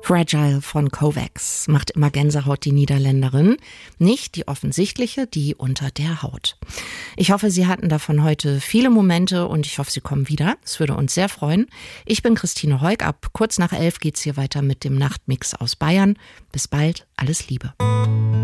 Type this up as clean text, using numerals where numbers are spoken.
Fragile von Kovacs macht immer Gänsehaut, die Niederländerin. Nicht die offensichtliche, die unter der Haut. Ich hoffe, Sie hatten davon heute viele Momente und ich hoffe, Sie kommen wieder. Es würde uns sehr freuen. Ich bin Christine Heuk. Ab kurz nach 11 geht's hier weiter mit dem Nachtmix aus Bayern. Bis bald. Alles Liebe.